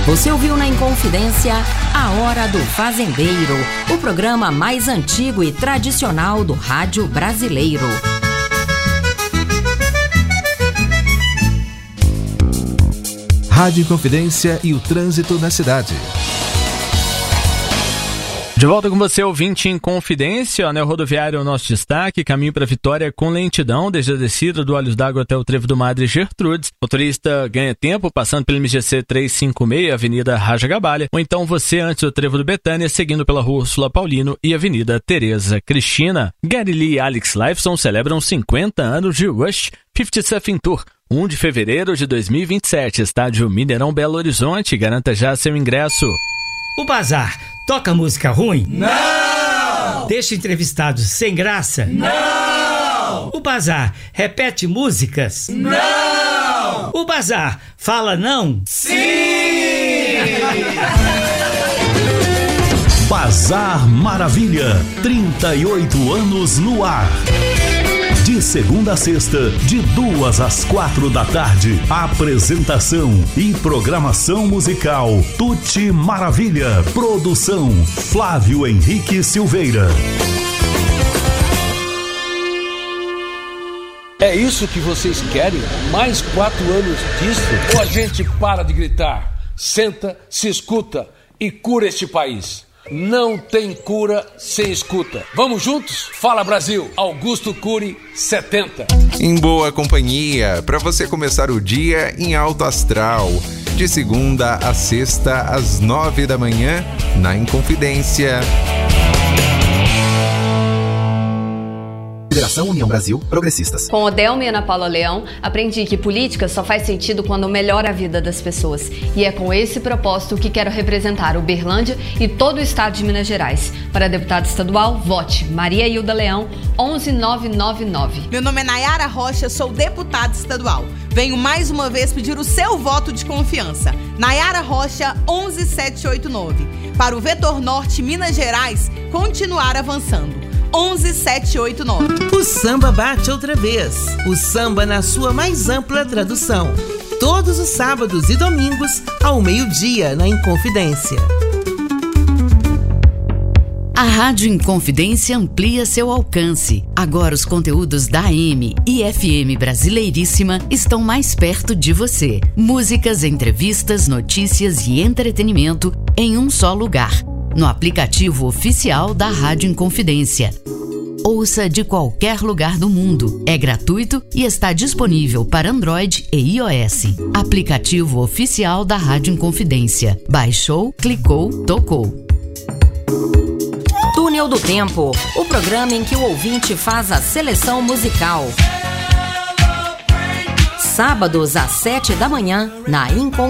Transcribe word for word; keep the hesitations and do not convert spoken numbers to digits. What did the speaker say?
Você ouviu na Inconfidência A Hora do Fazendeiro, o programa mais antigo e tradicional do rádio brasileiro. Rádio Inconfidência e o trânsito na cidade. De volta com você, ouvinte em Confidência, anel rodoviário é o nosso destaque, caminho para Vitória com lentidão, desde a descida do Olhos d'Água até o trevo do Madre Gertrudes. Motorista ganha tempo passando pelo M G C trezentos e cinquenta e seis, Avenida Raja Gabalha, ou então você antes do trevo do Betânia, seguindo pela Rua Úrsula Paulino e Avenida Tereza Cristina. Gary Lee e Alex Lifeson celebram cinquenta anos de Rush cinquenta Surfing Tour. primeiro de fevereiro de dois mil e vinte e sete, estádio Mineirão Belo Horizonte, garanta já seu ingresso. O Bazar toca música ruim? Não! Deixa entrevistados sem graça? Não! O Bazar repete músicas? Não! O Bazar fala não? Sim! Bazar Maravilha, trinta e oito anos no ar. De segunda a sexta, de duas às quatro da tarde. Apresentação e programação musical Tuti Maravilha. Produção Flávio Henrique Silveira. É isso que vocês querem? Mais quatro anos disso? Ou a gente para de gritar, senta, se escuta e cura este país? Não tem cura sem escuta. Vamos juntos? Fala Brasil, Augusto Cury setenta. Em boa companhia, para você começar o dia em alto astral. De segunda a sexta às nove da manhã, na Inconfidência. Federação União Brasil Progressistas. Com Odelma e Ana Paula Leão, aprendi que política só faz sentido quando melhora a vida das pessoas. E é com esse propósito que quero representar Uberlândia e todo o estado de Minas Gerais. Para deputada estadual, vote Maria Hilda Leão, onze nove nove nove. Meu nome é Nayara Rocha, sou deputada estadual. Venho mais uma vez pedir o seu voto de confiança. Nayara Rocha, onze sete oito nove. Para o Vetor Norte, Minas Gerais, continuar avançando. onze sete oito nove. O samba bate outra vez. O samba na sua mais ampla tradução. Todos os sábados e domingos, ao meio-dia, na Inconfidência. A Rádio Inconfidência amplia seu alcance. Agora os conteúdos da A M e F M Brasileiríssima estão mais perto de você. Músicas, entrevistas, notícias e entretenimento em um só lugar. No aplicativo oficial da Rádio Inconfidência. Ouça de qualquer lugar do mundo. É gratuito e está disponível para Android e iOS. Aplicativo oficial da Rádio Inconfidência. Baixou, clicou, tocou. Túnel do Tempo, o programa em que o ouvinte faz a seleção musical. Sábados às sete da manhã, na Inconfidência.